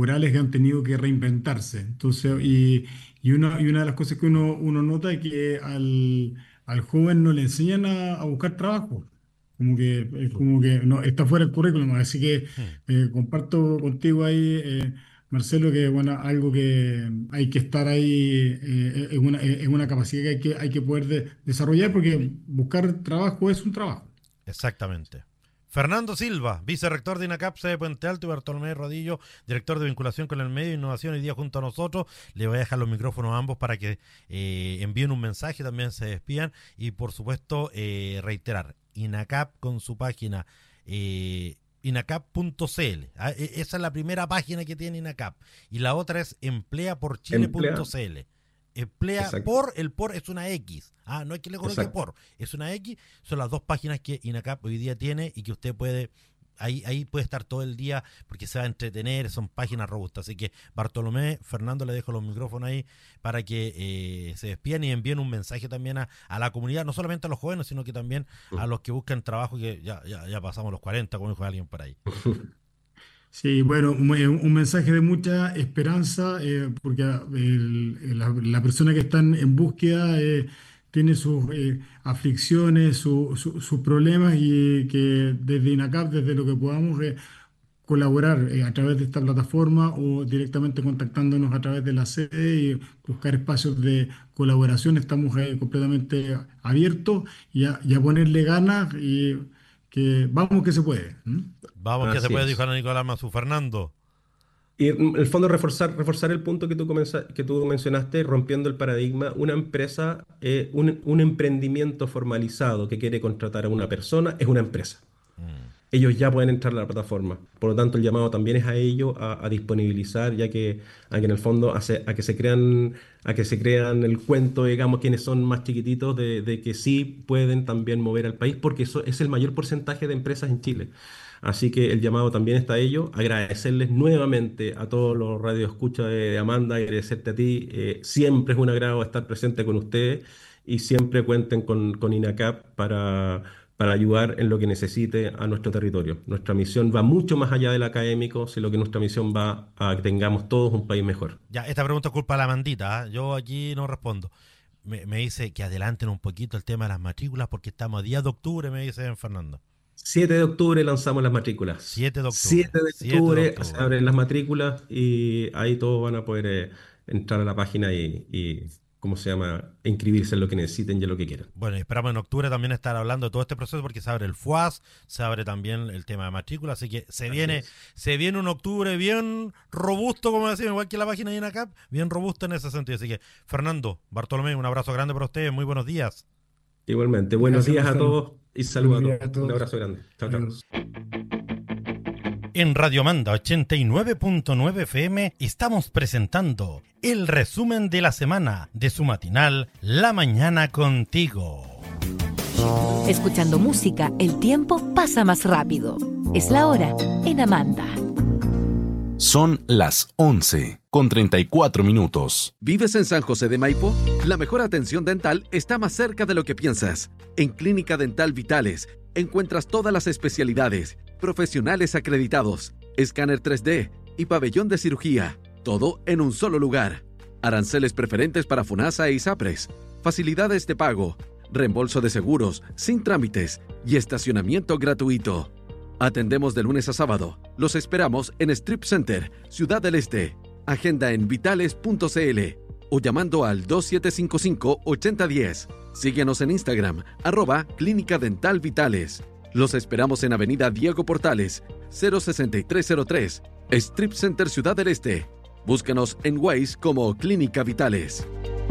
laborales que han tenido que reinventarse. Entonces, y una de las cosas que uno nota es que al joven no le enseñan a buscar trabajo. Como que, es como que no, está fuera del currículum. Así que Hmm. comparto contigo ahí, Marcelo, que bueno, algo que hay que estar ahí, es una capacidad que hay que poder desarrollar, porque buscar trabajo es un trabajo. Exactamente. Fernando Silva, vicerrector de INACAP, sede Puente Alto, y Bartolomé Rodillo, director de vinculación con el medio e innovación, hoy día junto a nosotros. Le voy a dejar los micrófonos a ambos para que envíen un mensaje, también se despidan y por supuesto reiterar, INACAP con su página inacap.cl. Esa es la primera página que tiene INACAP y la otra es Emplea, empleaporchile.cl. Emplea exacto, por, el por es una X. No es que le coloque exacto. por, es una X. Son las dos páginas que INACAP hoy día tiene y que usted puede, ahí puede estar todo el día porque se va a entretener, son páginas robustas. Así que Bartolomé, Fernando, le dejo los micrófonos ahí para que se despidan y envíen un mensaje también a la comunidad, no solamente a los jóvenes, sino que también a los que buscan trabajo, que ya pasamos los 40 como dijo alguien por ahí. Sí, bueno, un mensaje de mucha esperanza, porque la persona que está en búsqueda tiene sus aflicciones, sus problemas, y que desde INACAP, desde lo que podamos colaborar a través de esta plataforma o directamente contactándonos a través de la sede y buscar espacios de colaboración, estamos completamente abiertos y a ponerle ganas, y que vamos que se puede. ¿M? Vamos que se Así puede, dijo es. Ana Nicolás Mazú. Fernando. Y en el fondo reforzar el punto que que tú mencionaste, rompiendo el paradigma, una empresa, un emprendimiento formalizado que quiere contratar a una persona es una empresa. Mm. Ellos ya pueden entrar a la plataforma. Por lo tanto, el llamado también es a ellos a disponibilizar, ya que, a que en el fondo a que se crean el cuento, digamos, quienes son más chiquititos, de que sí pueden también mover al país, porque eso es el mayor porcentaje de empresas en Chile. Así que el llamado también está a ellos. Agradecerles nuevamente a todos los radioescuchas de Amanda, agradecerte a ti. Siempre es un agrado estar presente con ustedes y siempre cuenten con INACAP para ayudar en lo que necesite a nuestro territorio. Nuestra misión va mucho más allá del académico, sino que nuestra misión va a que tengamos todos un país mejor. Ya, esta pregunta es culpa de la mandita, ¿ah? Yo aquí no respondo. Me dice que adelanten un poquito el tema de las matrículas porque estamos a día de octubre, me dice Fernando. 7 de octubre lanzamos las matrículas. 7 de octubre. 7 de 7 de octubre se octubre. abren las matrículas y ahí todos van a poder entrar a la página ¿cómo se llama? Inscribirse en lo que necesiten y en lo que quieran. Bueno, y esperamos en octubre también estar hablando de todo este proceso porque se abre el FUAS, se abre también el tema de matrícula, así que Así es. se viene un octubre bien robusto, como decimos, igual que la página de INACAP, bien robusto en ese sentido. Así que, Fernando, Bartolomé, un abrazo grande para ustedes, muy buenos días. Igualmente, buenos Gracias, días a Marcelo. todos y saludos Buenos a días todos. a Un todos. abrazo grande. Chao, chao. Adiós. En Radio Manda 89.9 FM estamos presentando el resumen de la semana de su matinal La Mañana Contigo. Escuchando música, el tiempo pasa más rápido. Es la hora en Amanda. Son las 11:34. ¿Vives en San José de Maipo? La mejor atención dental está más cerca de lo que piensas. En Clínica Dental Vitales encuentras todas las especialidades, profesionales acreditados, escáner 3D y pabellón de cirugía. Todo en un solo lugar. Aranceles preferentes para FONASA e ISAPRES. Facilidades de pago, reembolso de seguros, sin trámites y estacionamiento gratuito. Atendemos de lunes a sábado. Los esperamos en Strip Center, Ciudad del Este. Agenda en vitales.cl o llamando al 2755-8010. Síguenos en Instagram, @Clínica Dental Vitales. Los esperamos en Avenida Diego Portales, 06303, Strip Center Ciudad del Este. Búscanos en Waze como Clínica Vitales.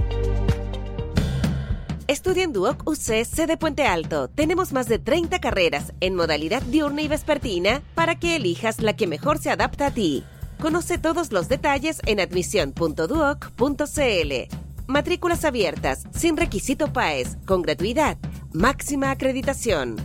Estudia en Duoc UC sede Puente Alto. Tenemos más de 30 carreras en modalidad diurna y vespertina para que elijas la que mejor se adapta a ti. Conoce todos los detalles en admisión.duoc.cl. Matrículas abiertas, sin requisito PAES, con gratuidad, máxima acreditación.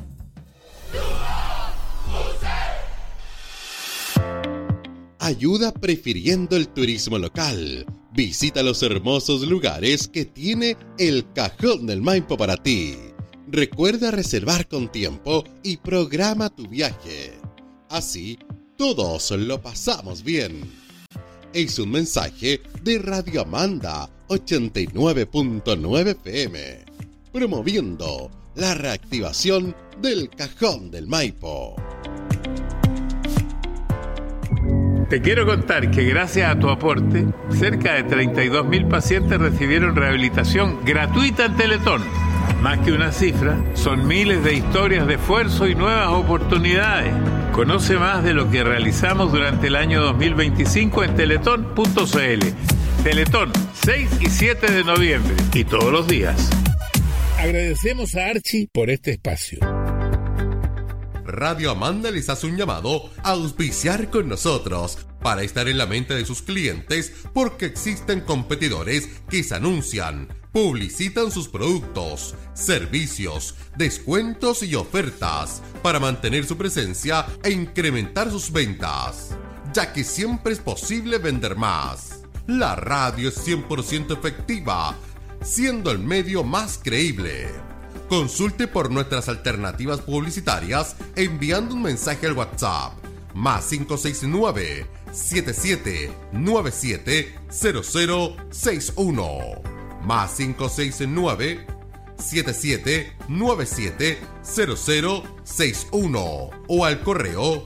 Ayuda prefiriendo el turismo local. Visita los hermosos lugares que tiene el Cajón del Maipo para ti. Recuerda reservar con tiempo y programa tu viaje. Así, todos lo pasamos bien. Es un mensaje de Radio Amanda 89.9 FM, promoviendo la reactivación del Cajón del Maipo. Te quiero contar que gracias a tu aporte, cerca de 32.000 pacientes recibieron rehabilitación gratuita en Teletón. Más que una cifra, son miles de historias de esfuerzo y nuevas oportunidades. Conoce más de lo que realizamos durante el año 2025 en teletón.cl. Teletón, 6 y 7 de noviembre y todos los días. Agradecemos a Archie por este espacio. Radio Amanda les hace un llamado a auspiciar con nosotros para estar en la mente de sus clientes, porque existen competidores que se anuncian, publicitan sus productos, servicios, descuentos y ofertas para mantener su presencia e incrementar sus ventas, ya que siempre es posible vender más. La radio es 100% efectiva, siendo el medio más creíble. Consulte por nuestras alternativas publicitarias enviando un mensaje al WhatsApp más 569-7797-0061 más 569-7797-0061 o al correo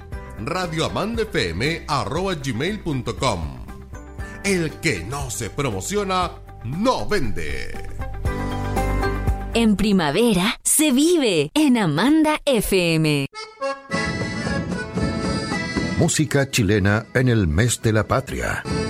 radioamandafm@gmail.com. El que no se promociona no vende. En primavera se vive en Amanda FM. Música chilena en el mes de la patria.